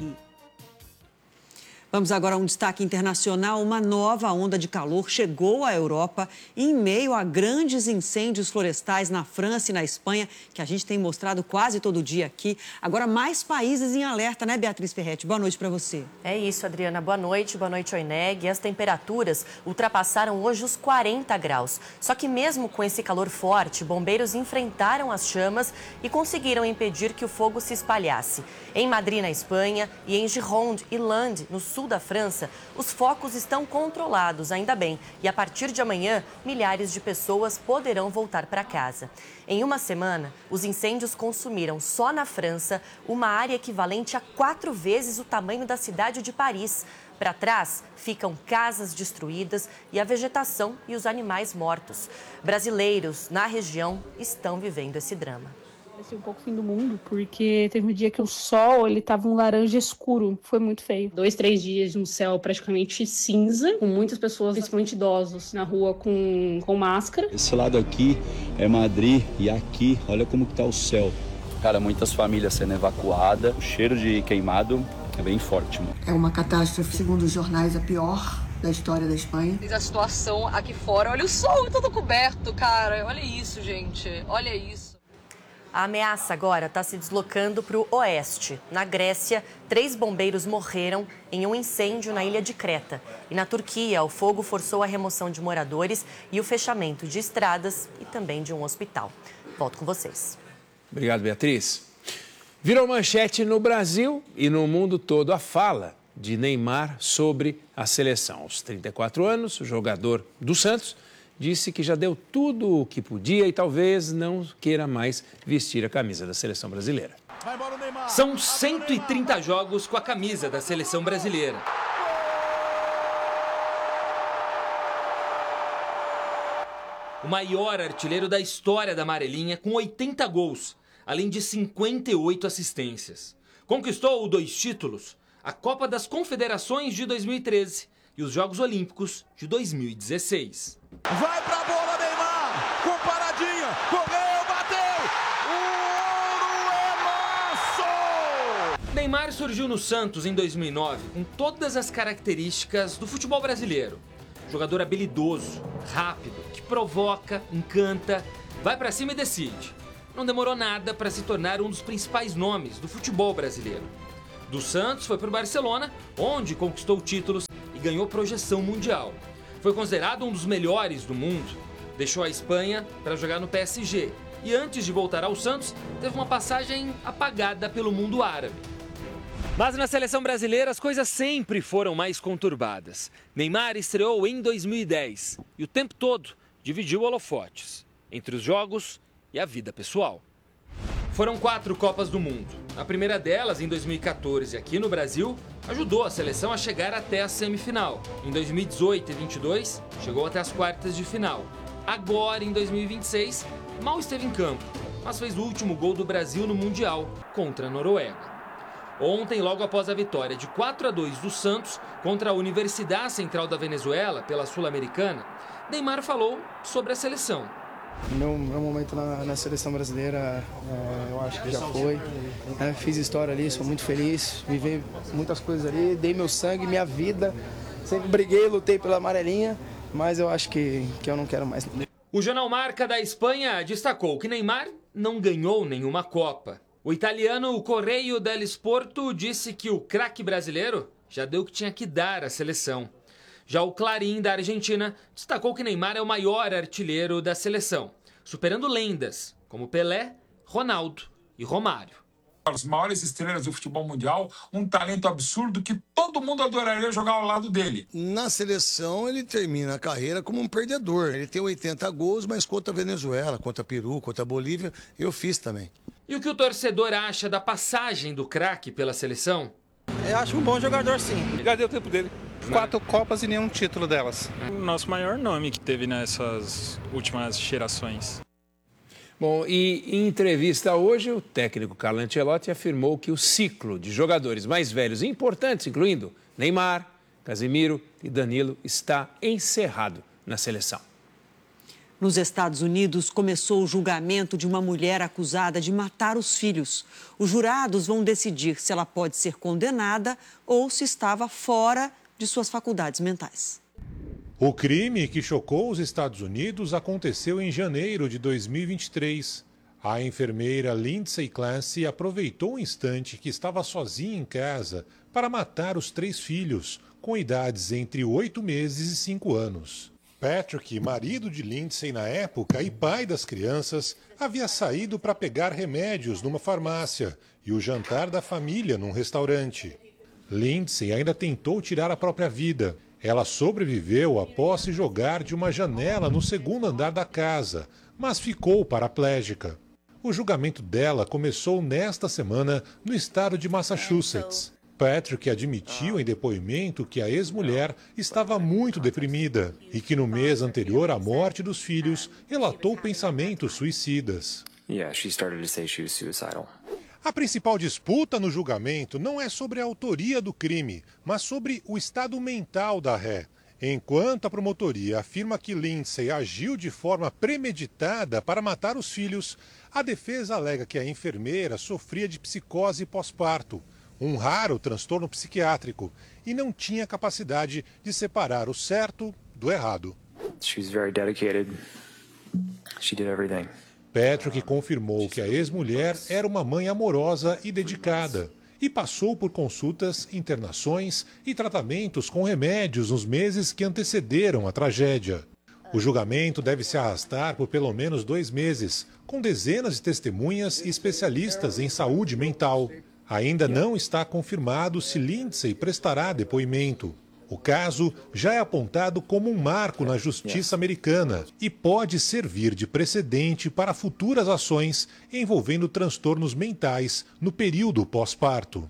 Vamos agora a um destaque internacional. Uma nova onda de calor chegou à Europa em meio a grandes incêndios florestais na França e na Espanha, que a gente tem mostrado quase todo dia aqui. Agora, mais países em alerta, né, Beatriz Ferretti? Boa noite para você. É isso, Adriana. Boa noite, boa noite, Oineg. As temperaturas ultrapassaram hoje os quarenta graus. Só que mesmo com esse calor forte, bombeiros enfrentaram as chamas e conseguiram impedir que o fogo se espalhasse. Em Madrid, na Espanha, e em Gironde e Landes, no sul da França, os focos estão controlados, ainda bem. E a partir de amanhã, milhares de pessoas poderão voltar para casa. Em uma semana, os incêndios consumiram só na França uma área equivalente a quatro vezes o tamanho da cidade de Paris. Para trás ficam casas destruídas e a vegetação e os animais mortos. Brasileiros na região estão vivendo esse drama. Parecia um pouco fim do mundo, porque teve um dia que o sol, ele tava um laranja escuro, foi muito feio. Dois, três dias de um céu praticamente cinza, com muitas pessoas, principalmente idosos, na rua com, com máscara. Esse lado aqui é Madrid e aqui, olha como que tá o céu. Cara, muitas famílias sendo evacuadas, o cheiro de queimado é bem forte, mano. É uma catástrofe, segundo os jornais, a pior da história da Espanha. A situação aqui fora, olha o sol todo coberto, cara, olha isso, gente, olha isso. A ameaça agora está se deslocando para o oeste. Na Grécia, três bombeiros morreram em um incêndio na ilha de Creta. E na Turquia, o fogo forçou a remoção de moradores e o fechamento de estradas e também de um hospital. Volto com vocês. Obrigado, Beatriz. Virou manchete no Brasil e no mundo todo a fala de Neymar sobre a seleção. Aos trinta e quatro anos, o jogador do Santos disse que já deu tudo o que podia e talvez não queira mais vestir a camisa da seleção brasileira. São cento e trinta jogos com a camisa da seleção brasileira. O maior artilheiro da história da amarelinha, com oitenta gols, além de cinquenta e oito assistências. Conquistou dois títulos, a Copa das Confederações de dois mil e treze e os Jogos Olímpicos de dois mil e dezesseis. Vai pra bola, Neymar, com paradinha, correu, bateu, o ouro é nosso! Neymar surgiu no Santos em dois mil e nove com todas as características do futebol brasileiro. Jogador habilidoso, rápido, que provoca, encanta, vai pra cima e decide. Não demorou nada para se tornar um dos principais nomes do futebol brasileiro. Do Santos foi pro Barcelona, onde conquistou títulos e ganhou projeção mundial. Foi considerado um dos melhores do mundo. Deixou a Espanha para jogar no P S G e antes de voltar ao Santos, teve uma passagem apagada pelo mundo árabe. Mas na seleção brasileira as coisas sempre foram mais conturbadas. Neymar estreou em dois mil e dez e o tempo todo dividiu holofotes entre os jogos e a vida pessoal. Foram quatro Copas do Mundo. A primeira delas, em dois mil e quatorze, aqui no Brasil, ajudou a seleção a chegar até a semifinal. Em dois mil e dezoito e vinte e dois, chegou até as quartas de final. Agora, em dois mil e vinte e seis, mal esteve em campo, mas fez o último gol do Brasil no Mundial contra a Noruega. Ontem, logo após a vitória de quatro a dois do Santos contra a Universidade Central da Venezuela pela Sul-Americana, Neymar falou sobre a seleção. Meu, meu momento na, na seleção brasileira, é, eu acho que já foi. É, fiz história ali, sou muito feliz, vivi muitas coisas ali, dei meu sangue, minha vida. Sempre briguei, lutei pela amarelinha, mas eu acho que, que eu não quero mais. O jornal Marca da Espanha destacou que Neymar não ganhou nenhuma Copa. O italiano Correio dello Sporto disse que o craque brasileiro já deu o que tinha que dar à seleção. Já o Clarín, da Argentina, destacou que Neymar é o maior artilheiro da seleção, superando lendas como Pelé, Ronaldo e Romário. As maiores estrelas do futebol mundial, um talento absurdo que todo mundo adoraria jogar ao lado dele. Na seleção, ele termina a carreira como um perdedor. Ele tem oitenta gols, mas contra a Venezuela, contra Peru, contra a Bolívia, eu fiz também. E o que o torcedor acha da passagem do craque pela seleção? Eu acho um bom jogador, sim. Já deu tempo dele. Quatro Copas e nenhum título delas. O nosso maior nome que teve nessas últimas gerações. Bom, e em entrevista hoje, o técnico Carlo Ancelotti afirmou que o ciclo de jogadores mais velhos e importantes, incluindo Neymar, Casemiro e Danilo, está encerrado na seleção. Nos Estados Unidos, começou o julgamento de uma mulher acusada de matar os filhos. Os jurados vão decidir se ela pode ser condenada ou se estava fora de suas faculdades mentais. O crime que chocou os Estados Unidos aconteceu em janeiro de dois mil e vinte e três. A enfermeira Lindsay Clancy aproveitou um instante que estava sozinha em casa para matar os três filhos, com idades entre oito meses e cinco anos. Patrick, marido de Lindsay na época e pai das crianças, havia saído para pegar remédios numa farmácia e o jantar da família num restaurante. Lindsay ainda tentou tirar a própria vida. Ela sobreviveu após se jogar de uma janela no segundo andar da casa, mas ficou paraplégica. O julgamento dela começou nesta semana no estado de Massachusetts. Patrick admitiu em depoimento que a ex-mulher estava muito deprimida e que no mês anterior à morte dos filhos relatou pensamentos suicidas. Yeah, she started to say she was suicidal. A principal disputa no julgamento não é sobre a autoria do crime, mas sobre o estado mental da ré. Enquanto a promotoria afirma que Lindsay agiu de forma premeditada para matar os filhos, a defesa alega que a enfermeira sofria de psicose pós-parto, um raro transtorno psiquiátrico, e não tinha capacidade de separar o certo do errado. She was very dedicated. She did everything. Patrick confirmou que a ex-mulher era uma mãe amorosa e dedicada e passou por consultas, internações e tratamentos com remédios nos meses que antecederam a tragédia. O julgamento deve se arrastar por pelo menos dois meses, com dezenas de testemunhas e especialistas em saúde mental. Ainda não está confirmado se Lindsay prestará depoimento. O caso já é apontado como um marco na justiça americana e pode servir de precedente para futuras ações envolvendo transtornos mentais no período pós-parto.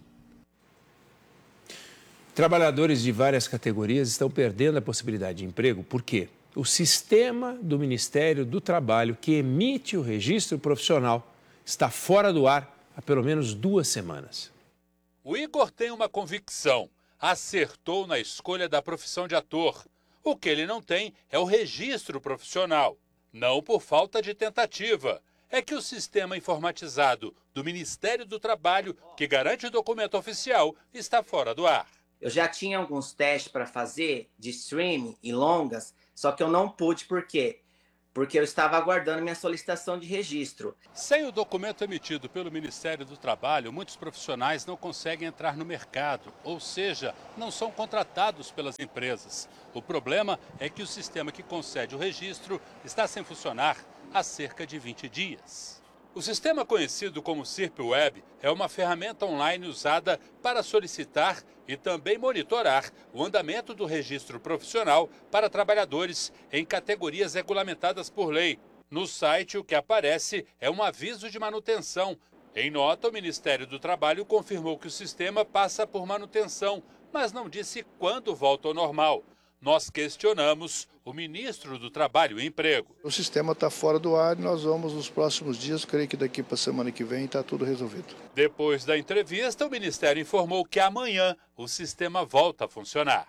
Trabalhadores de várias categorias estão perdendo a possibilidade de emprego porque o sistema do Ministério do Trabalho, que emite o registro profissional, está fora do ar há pelo menos duas semanas. O Igor tem uma convicção. Acertou na escolha da profissão de ator. O que ele não tem é o registro profissional. Não por falta de tentativa. é que o sistema informatizado do Ministério do Trabalho, que garante o documento oficial, está fora do ar. Eu já tinha alguns testes para fazer de streaming e longas, só que eu não pude, por quê? Porque eu estava aguardando minha solicitação de registro. Sem o documento emitido pelo Ministério do Trabalho, muitos profissionais não conseguem entrar no mercado, ou seja, não são contratados pelas empresas. O problema é que o sistema que concede o registro está sem funcionar há cerca de vinte dias. O sistema conhecido como SIRP-Web é uma ferramenta online usada para solicitar e também monitorar o andamento do registro profissional para trabalhadores em categorias regulamentadas por lei. No site, o que aparece é um aviso de manutenção. Em nota, o Ministério do Trabalho confirmou que o sistema passa por manutenção, mas não disse quando volta ao normal. Nós questionamos o ministro do Trabalho e Emprego. O sistema está fora do ar e nós vamos nos próximos dias, creio que daqui para a semana que vem está tudo resolvido. Depois da entrevista, o Ministério informou que amanhã o sistema volta a funcionar.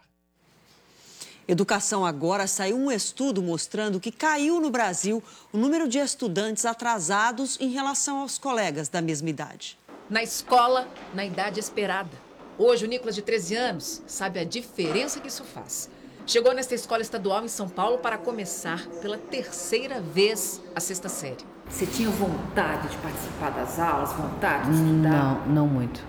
Educação Agora saiu um estudo mostrando que caiu no Brasil o número de estudantes atrasados em relação aos colegas da mesma idade. Na escola, na idade esperada. Hoje, o Nicolas, de treze anos, sabe a diferença que isso faz. Chegou nesta escola estadual em São Paulo para começar pela terceira vez a sexta série. Você tinha vontade de participar das aulas, vontade de estudar? Não, não muito.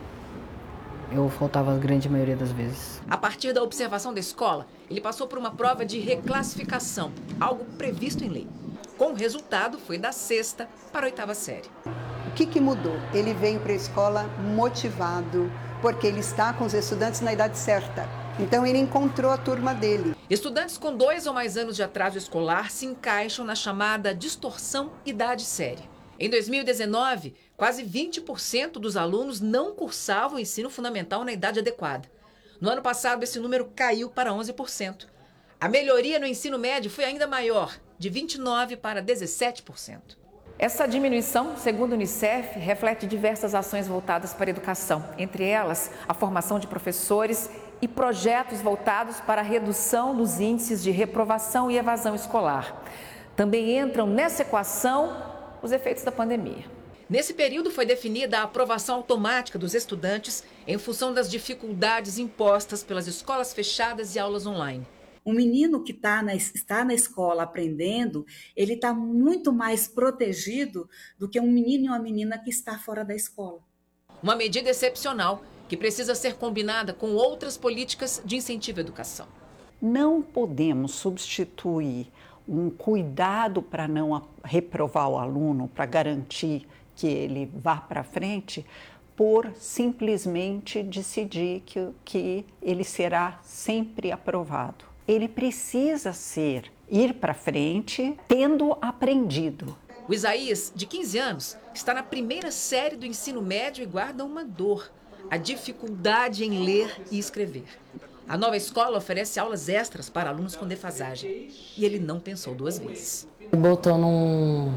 Eu faltava a grande maioria das vezes. A partir da observação da escola, ele passou por uma prova de reclassificação, algo previsto em lei. Com o resultado, foi da sexta para a oitava série. O que, que mudou? Ele veio para a escola motivado, porque ele está com os estudantes na idade certa. Então, ele encontrou a turma dele. Estudantes com dois ou mais anos de atraso escolar se encaixam na chamada distorção idade-série. Em dois mil e dezenove, quase vinte por cento dos alunos não cursavam o ensino fundamental na idade adequada. No ano passado, esse número caiu para onze por cento. A melhoria no ensino médio foi ainda maior, de vinte e nove por cento para dezessete por cento. Essa diminuição, segundo o Unicef, reflete diversas ações voltadas para a educação, entre elas a formação de professores e projetos voltados para a redução dos índices de reprovação e evasão escolar. Também entram nessa equação os efeitos da pandemia. Nesse período foi definida a aprovação automática dos estudantes em função das dificuldades impostas pelas escolas fechadas e aulas online. Um menino que tá na, está na escola aprendendo, ele está muito mais protegido do que um menino e uma menina que está fora da escola. Uma medida excepcional que precisa ser combinada com outras políticas de incentivo à educação. Não podemos substituir um cuidado para não reprovar o aluno, para garantir que ele vá para frente, por simplesmente decidir que, que ele será sempre aprovado. Ele precisa ser, ir para frente, tendo aprendido. O Isaías, de quinze anos, está na primeira série do ensino médio e guarda uma dor, a dificuldade em ler e escrever. A nova escola oferece aulas extras para alunos com defasagem e ele não pensou duas vezes. Botou num,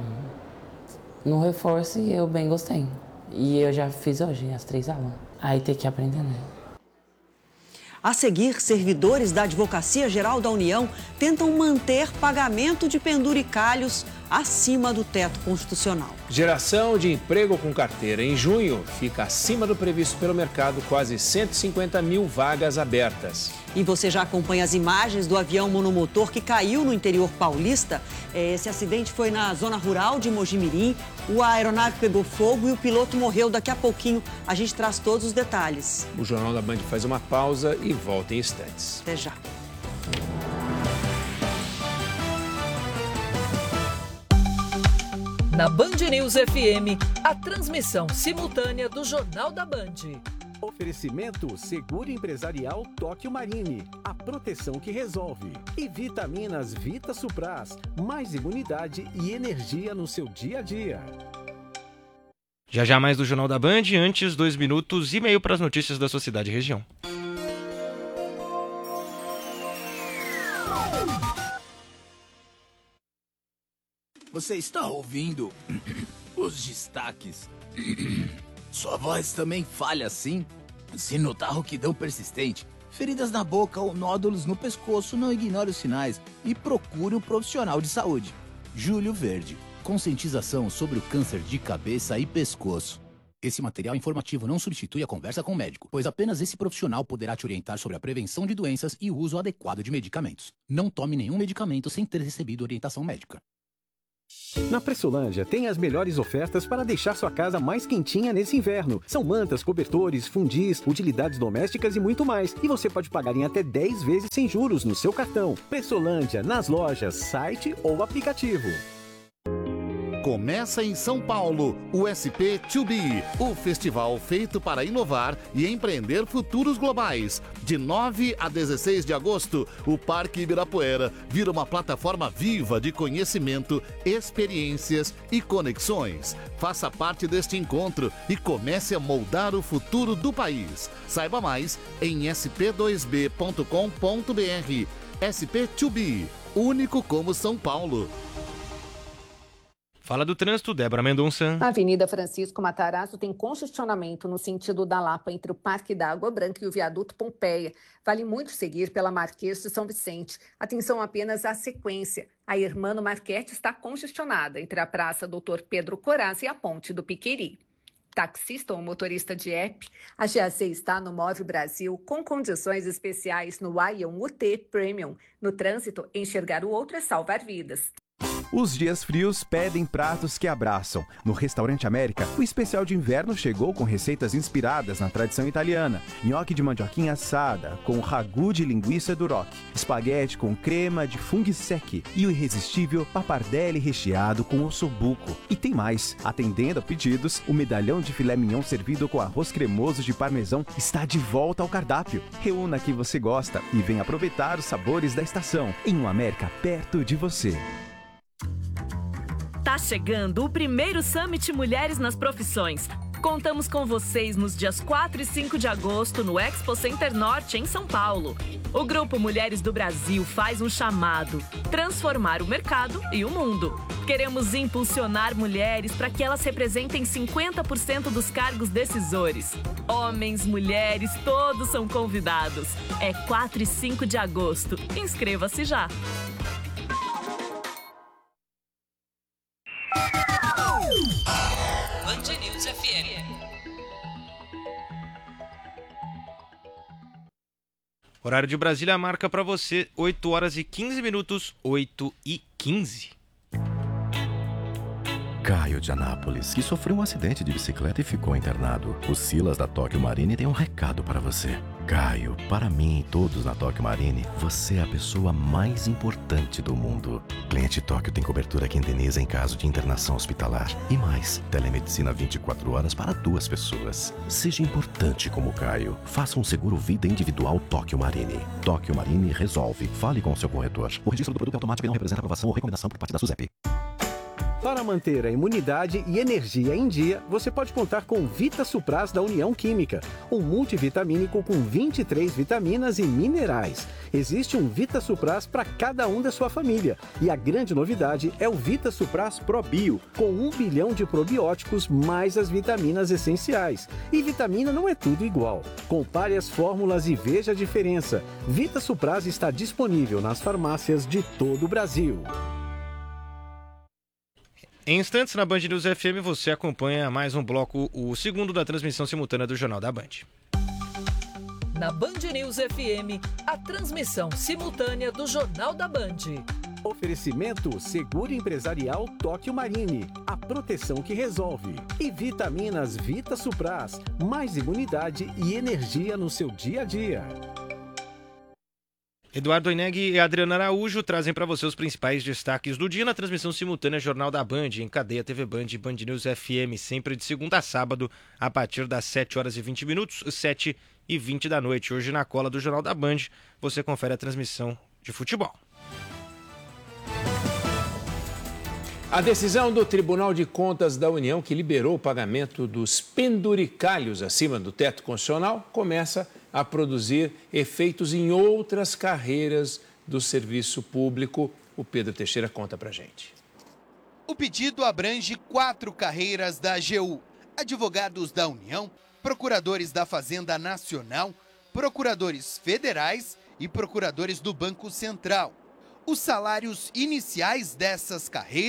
num reforço e eu bem gostei. E eu já fiz hoje as três aulas. Aí tem que aprender, né? A seguir, servidores da Advocacia Geral da União tentam manter pagamento de penduricalhos acima do teto constitucional. Geração de emprego com carteira em junho fica acima do previsto pelo mercado, quase cento e cinquenta mil vagas abertas. E você já acompanha as imagens do avião monomotor que caiu no interior paulista? Esse acidente foi na zona rural de Mojimirim. O aeronave pegou fogo e o piloto morreu. Daqui a pouquinho a gente traz todos os detalhes. O Jornal da Band faz uma pausa e volta em instantes. Até já. Na Band News F M, a transmissão simultânea do Jornal da Band. Oferecimento Seguro Empresarial Tóquio Marine, a proteção que resolve. E vitaminas Vita Supras, mais imunidade e energia no seu dia a dia. Já já mais do Jornal da Band, antes dois minutos e meio para as notícias da sua cidade e região. Você está ouvindo os destaques? Sua voz também falha assim? Se notar rouquidão persistente, feridas na boca ou nódulos no pescoço, não ignore os sinais e procure um profissional de saúde. Júlio Verde, conscientização sobre o câncer de cabeça e pescoço. Esse material informativo não substitui a conversa com o médico, pois apenas esse profissional poderá te orientar sobre a prevenção de doenças e o uso adequado de medicamentos. Não tome nenhum medicamento sem ter recebido orientação médica. Na Pressolândia tem as melhores ofertas para deixar sua casa mais quentinha nesse inverno. São mantas, cobertores, fundis, utilidades domésticas e muito mais. E você pode pagar em até dez vezes sem juros no seu cartão. Pressolândia, nas lojas, site ou aplicativo. Começa em São Paulo o S P dois B, o festival feito para inovar e empreender futuros globais. De nove a dezesseis de agosto, o Parque Ibirapuera vira uma plataforma viva de conhecimento, experiências e conexões. Faça parte deste encontro e comece a moldar o futuro do país. Saiba mais em s p dois b ponto com ponto b r. S P dois B, único como São Paulo. Fala do trânsito, Débora Mendonça. A Avenida Francisco Matarazzo tem congestionamento no sentido da Lapa entre o Parque da Água Branca e o Viaduto Pompeia. Vale muito seguir pela Marquês de São Vicente. Atenção apenas à sequência. A Hermano Marchetti está congestionada entre a Praça Doutor Pedro Corazzi e a Ponte do Piqueri. Taxista ou motorista de app, a G A C está no Move Brasil com condições especiais no Ion U T Premium. No trânsito, enxergar o outro é salvar vidas. Os dias frios pedem pratos que abraçam. No Restaurante América, o especial de inverno chegou com receitas inspiradas na tradição italiana. Nhoque de mandioquinha assada, com ragu de linguiça duroc. Espaguete com crema de funghi secchi. E o irresistível pappardelle recheado com ossobuco. E tem mais. Atendendo a pedidos, o medalhão de filé mignon servido com arroz cremoso de parmesão está de volta ao cardápio. Reúna que você gosta e venha aproveitar os sabores da estação. Em um América perto de você. Tá chegando o primeiro Summit Mulheres nas Profissões. Contamos com vocês nos dias quatro e cinco de agosto no Expo Center Norte, em São Paulo. O Grupo Mulheres do Brasil faz um chamado: transformar o mercado e o mundo. Queremos impulsionar mulheres para que elas representem cinquenta por cento dos cargos decisores. Homens, mulheres, todos são convidados. É quatro e cinco de agosto. Inscreva-se já. Band News F M. Horário de Brasília marca para você oito horas e quinze minutos, oito e quinze. Caio de Anápolis, que sofreu um acidente de bicicleta e ficou internado. O Silas da Tóquio Marine tem um recado para você. Caio, para mim e todos na Tóquio Marine, você é a pessoa mais importante do mundo. Cliente Tóquio tem cobertura que indeniza em caso de internação hospitalar. E mais, telemedicina vinte e quatro horas para duas pessoas. Seja importante como Caio. Faça um seguro vida individual Tóquio Marine. Tóquio Marine resolve. Fale com o seu corretor. O registro do produto é automático e não representa aprovação ou recomendação por parte da SUSEP. Para manter a imunidade e energia em dia, você pode contar com Vita Supras da União Química, um multivitamínico com vinte e três vitaminas e minerais. Existe um Vita Supras para cada um da sua família. E a grande novidade é o Vita Supras Pro Bio, com um bilhão de probióticos mais as vitaminas essenciais. E vitamina não é tudo igual. Compare as fórmulas e veja a diferença. Vita Supras está disponível nas farmácias de todo o Brasil. Em instantes, na Band News F M, você acompanha mais um bloco, o segundo da transmissão simultânea do Jornal da Band. Na Band News F M, a transmissão simultânea do Jornal da Band. Oferecimento Seguro Empresarial Tóquio Marine, a proteção que resolve. E vitaminas Vita Supras, mais imunidade e energia no seu dia a dia. Eduardo Oineg e Adriana Araújo trazem para você os principais destaques do dia na transmissão simultânea Jornal da Band, em cadeia T V Band e Band News F M, sempre de segunda a sábado, a partir das sete horas e vinte minutos, sete e vinte da noite. Hoje, na cola do Jornal da Band, você confere a transmissão de futebol. A decisão do Tribunal de Contas da União, que liberou o pagamento dos penduricalhos acima do teto constitucional, começa a produzir efeitos em outras carreiras do serviço público. O Pedro Teixeira conta pra gente. O pedido abrange quatro carreiras da A G U: advogados da União, procuradores da Fazenda Nacional, procuradores federais e procuradores do Banco Central. Os salários iniciais dessas carreiras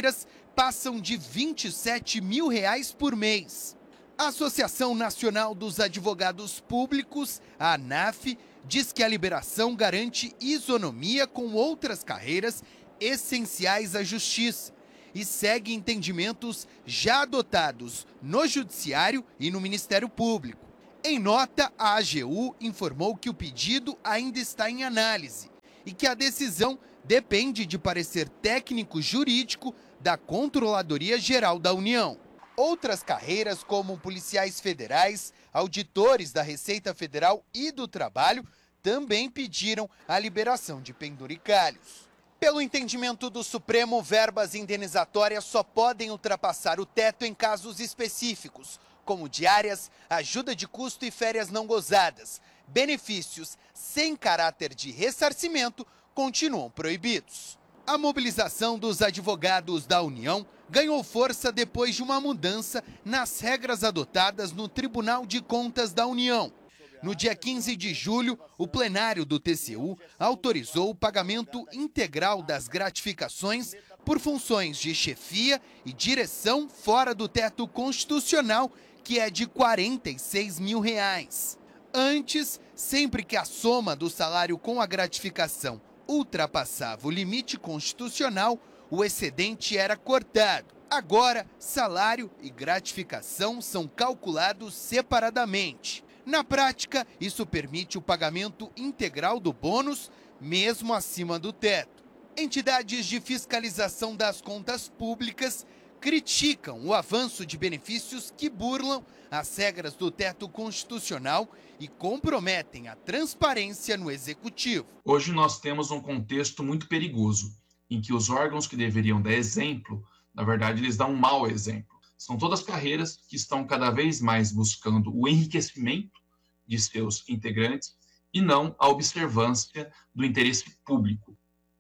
passam de vinte e sete mil reais por mês. A Associação Nacional dos Advogados Públicos, a ANAF, diz que a liberação garante isonomia com outras carreiras essenciais à justiça e segue entendimentos já adotados no Judiciário e no Ministério Público. Em nota, a A G U informou que o pedido ainda está em análise e que a decisão depende de parecer técnico jurídico da Controladoria Geral da União. Outras carreiras, como policiais federais, auditores da Receita Federal e do Trabalho, também pediram a liberação de penduricalhos. Pelo entendimento do Supremo, verbas indenizatórias só podem ultrapassar o teto em casos específicos, como diárias, ajuda de custo e férias não gozadas. Benefícios sem caráter de ressarcimento continuam proibidos. A mobilização dos advogados da União ganhou força depois de uma mudança nas regras adotadas no Tribunal de Contas da União. No dia quinze de julho, o plenário do T C U autorizou o pagamento integral das gratificações por funções de chefia e direção fora do teto constitucional, que é de quarenta e seis mil reais. Antes, sempre que a soma do salário com a gratificação ultrapassava o limite constitucional, o excedente era cortado. Agora, salário e gratificação são calculados separadamente. Na prática, isso permite o pagamento integral do bônus, mesmo acima do teto. Entidades de fiscalização das contas públicas criticam o avanço de benefícios que burlam as regras do teto constitucional e comprometem a transparência no executivo. Hoje nós temos um contexto muito perigoso, em que os órgãos que deveriam dar exemplo, na verdade, eles dão um mau exemplo. São todas carreiras que estão cada vez mais buscando o enriquecimento de seus integrantes e não a observância do interesse público.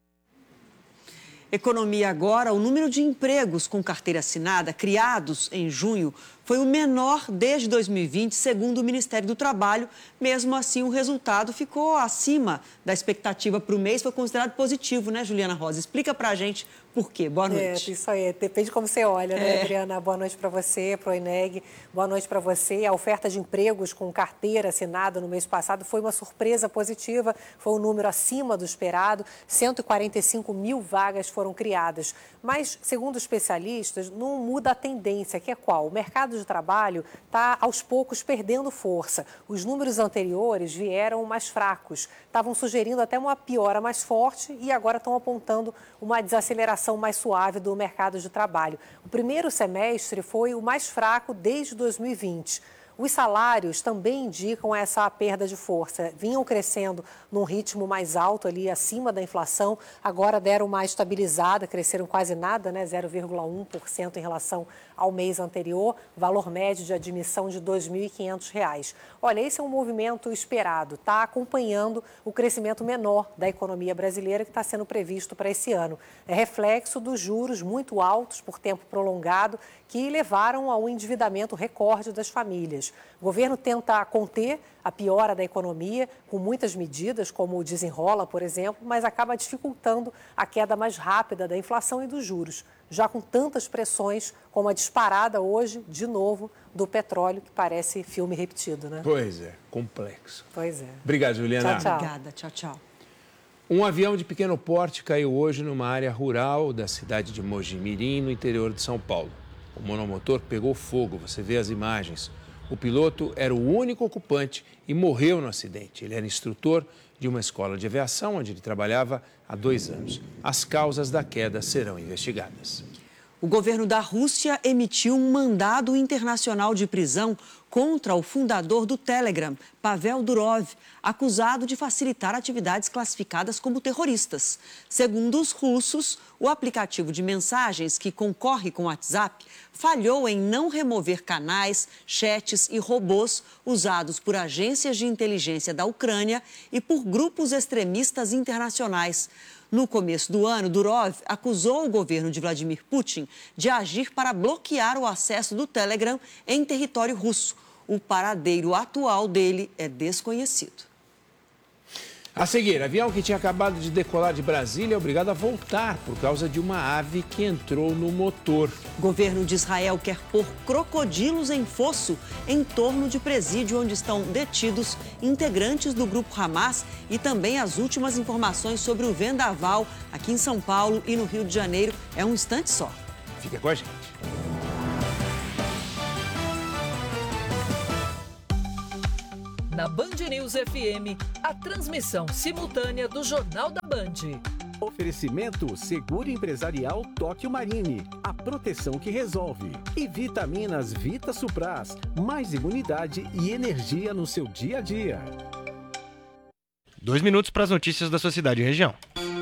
Economia agora, o número de empregos com carteira assinada criados em junho foi o menor desde dois mil e vinte, segundo o Ministério do Trabalho. Mesmo assim, o resultado ficou acima da expectativa para o mês, foi considerado positivo, né, Juliana Rosa? Explica para a gente por quê. Boa noite. É, isso aí, depende de como você olha, né, é. Adriana? Boa noite para você, para o Eneg, boa noite para você. A oferta de empregos com carteira assinada no mês passado foi uma surpresa positiva, foi um número acima do esperado, cento e quarenta e cinco mil vagas foram criadas. Mas, segundo especialistas, não muda a tendência, que é qual? O mercado de trabalho está, aos poucos, perdendo força. Os números anteriores vieram mais fracos, estavam sugerindo até uma piora mais forte e agora estão apontando uma desaceleração mais suave do mercado de trabalho. O primeiro semestre foi o mais fraco desde dois mil e vinte. Os salários também indicam essa perda de força. Vinham crescendo num ritmo mais alto, ali acima da inflação, agora deram uma estabilizada, cresceram quase nada, né? zero vírgula um por cento em relação ao mês anterior, valor médio de admissão de dois mil e quinhentos reais. Olha, esse é um movimento esperado, está acompanhando o crescimento menor da economia brasileira que está sendo previsto para esse ano. É reflexo dos juros muito altos por tempo prolongado que levaram ao endividamento recorde das famílias. O governo tenta conter a piora da economia com muitas medidas, como o Desenrola, por exemplo, mas acaba dificultando a queda mais rápida da inflação e dos juros, já com tantas pressões como a disparada hoje, de novo, do petróleo, que parece filme repetido, né? Pois é, complexo. Pois é. Obrigado, Juliana. Tchau, tchau. Obrigada, tchau, tchau. Um avião de pequeno porte caiu hoje numa área rural da cidade de Mojimirim, no interior de São Paulo. O monomotor pegou fogo, você vê as imagens. O piloto era o único ocupante e morreu no acidente. Ele era instrutor de uma escola de aviação, onde ele trabalhava há dois anos. As causas da queda serão investigadas. O governo da Rússia emitiu um mandado internacional de prisão contra o fundador do Telegram, Pavel Durov, acusado de facilitar atividades classificadas como terroristas. Segundo os russos, o aplicativo de mensagens que concorre com o WhatsApp falhou em não remover canais, chats e robôs usados por agências de inteligência da Ucrânia e por grupos extremistas internacionais. No começo do ano, Durov acusou o governo de Vladimir Putin de agir para bloquear o acesso do Telegram em território russo. O paradeiro atual dele é desconhecido. A seguir, avião que tinha acabado de decolar de Brasília é obrigado a voltar por causa de uma ave que entrou no motor. O governo de Israel quer pôr crocodilos em fosso em torno de presídio onde estão detidos integrantes do grupo Hamas e também as últimas informações sobre o vendaval aqui em São Paulo e no Rio de Janeiro. É um instante só. Fica com a gente. Na Band News F M, a transmissão simultânea do Jornal da Band. Oferecimento Seguro Empresarial Tóquio Marine, a proteção que resolve. E vitaminas Vita Supras, mais imunidade e energia no seu dia a dia. Dois minutos para as notícias da sua cidade e região.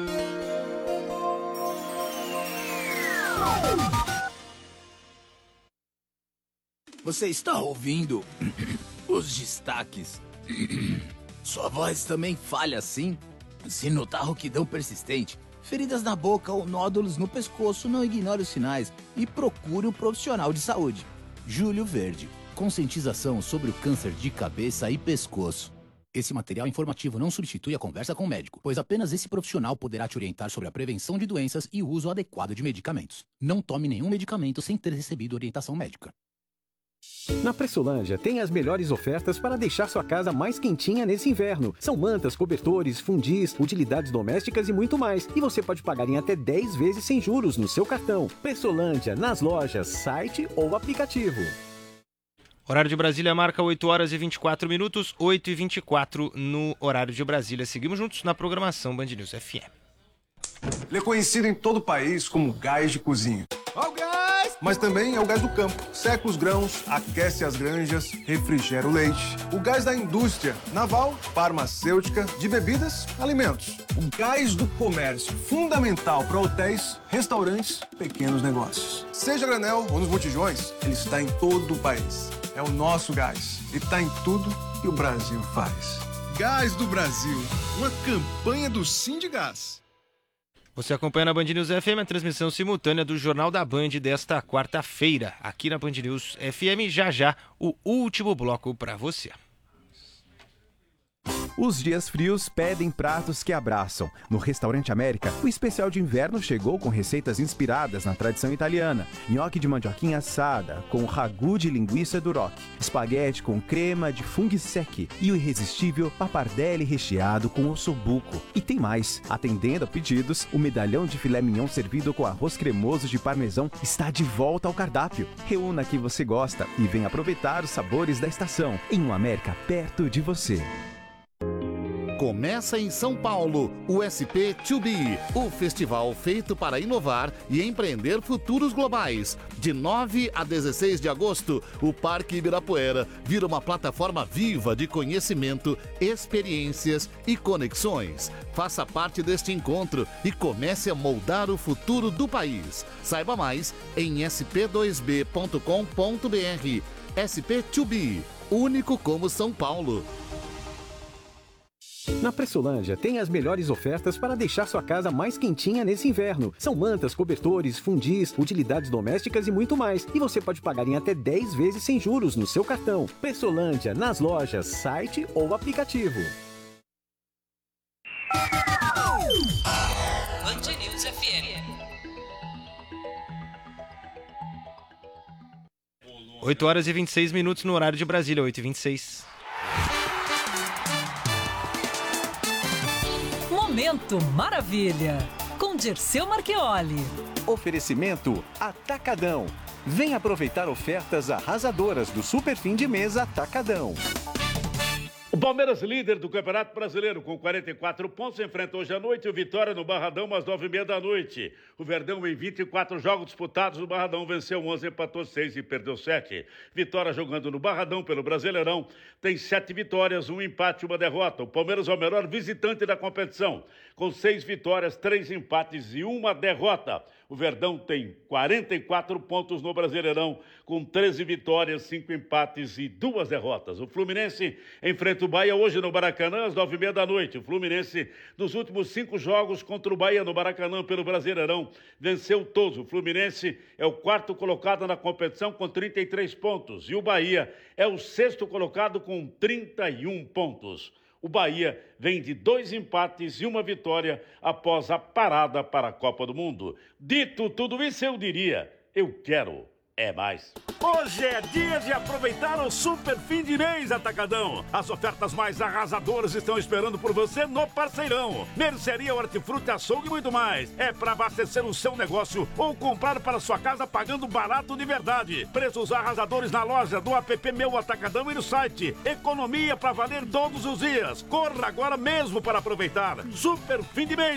Você está ouvindo os destaques? Sua voz também falha assim? Se notar rouquidão persistente, feridas na boca ou nódulos no pescoço, não ignore os sinais e procure um profissional de saúde. Júlio Verde, conscientização sobre o câncer de cabeça e pescoço. Esse material informativo não substitui a conversa com o médico, pois apenas esse profissional poderá te orientar sobre a prevenção de doenças e o uso adequado de medicamentos. Não tome nenhum medicamento sem ter recebido orientação médica. Na Pressolândia tem as melhores ofertas para deixar sua casa mais quentinha nesse inverno. São mantas, cobertores, fundis, utilidades domésticas e muito mais. E você pode pagar em até dez vezes sem juros no seu cartão. Pressolândia, nas lojas, site ou aplicativo. Horário de Brasília marca oito horas e vinte e quatro minutos, oito e vinte e quatro no horário de Brasília. Seguimos juntos na programação Band News F M. Ele é conhecido em todo o país como gás de cozinha. Ó o gás! Mas também é o gás do campo. Seca os grãos, aquece as granjas, refrigera o leite. O gás da indústria naval, farmacêutica, de bebidas, alimentos. O gás do comércio, fundamental para hotéis, restaurantes, pequenos negócios. Seja a granel ou nos botijões, ele está em todo o país. É o nosso gás e está em tudo que o Brasil faz. Gás do Brasil, uma campanha do Sindigás. Você acompanha na Band News F M a transmissão simultânea do Jornal da Band desta quarta-feira. Aqui na Band News F M, já já, o último bloco para você. Os dias frios pedem pratos que abraçam. No Restaurante América, o especial de inverno chegou com receitas inspiradas na tradição italiana. Nhoque de mandioquinha assada, com ragu de linguiça duroc, espaguete com crema de funghi secchi e o irresistível pappardelle recheado com ossobuco. E tem mais. Atendendo a pedidos, o medalhão de filé mignon servido com arroz cremoso de parmesão está de volta ao cardápio. Reúna que você gosta e venha aproveitar os sabores da estação em um América perto de você. Começa em São Paulo, o S P dois B, o festival feito para inovar e empreender futuros globais. De nove a dezesseis de agosto, o Parque Ibirapuera vira uma plataforma viva de conhecimento, experiências e conexões. Faça parte deste encontro e comece a moldar o futuro do país. Saiba mais em s p dois b ponto com ponto b r. S P dois B, único como São Paulo. Na Pressolândia tem as melhores ofertas para deixar sua casa mais quentinha nesse inverno. São mantas, cobertores, fundis, utilidades domésticas e muito mais. E você pode pagar em até dez vezes sem juros no seu cartão. Pressolândia, nas lojas, site ou aplicativo. Band News F M. oito horas e vinte e seis minutos no horário de Brasília, oito e vinte e seis. Momento Maravilha, com Dirceu Marchioli. Oferecimento Atacadão. Vem aproveitar ofertas arrasadoras do Super Fim de Mês Atacadão. O Palmeiras, líder do Campeonato Brasileiro, com quarenta e quatro pontos, enfrenta hoje à noite o Vitória no Barradão, às nove e meia da noite. O Verdão, em vinte e quatro jogos disputados no Barradão, venceu onze, empatou seis e perdeu sete. Vitória, jogando no Barradão pelo Brasileirão, tem sete vitórias, um empate e uma derrota. O Palmeiras é o melhor visitante da competição, com seis vitórias, três empates e uma derrota. O Verdão tem quarenta e quatro pontos no Brasileirão, com treze vitórias, cinco empates e duas derrotas. O Fluminense enfrenta o Bahia hoje no Maracanã, às nove e meia da noite. O Fluminense, nos últimos cinco jogos contra o Bahia no Maracanã pelo Brasileirão, venceu todos. O Fluminense é o quarto colocado na competição com trinta e três pontos. E o Bahia é o sexto colocado com trinta e um pontos. O Bahia vem de dois empates e uma vitória após a parada para a Copa do Mundo. Dito tudo isso, eu diria, eu quero é mais. Hoje é dia de aproveitar o super fim de mês Atacadão. As ofertas mais arrasadoras estão esperando por você no Parceirão. Mercearia, hortifruti, açougue e muito mais. É para abastecer o seu negócio ou comprar para sua casa pagando barato de verdade. Preços arrasadores na loja, do app Meu Atacadão e no site. Economia para valer todos os dias. Corra agora mesmo para aproveitar. Super fim de mês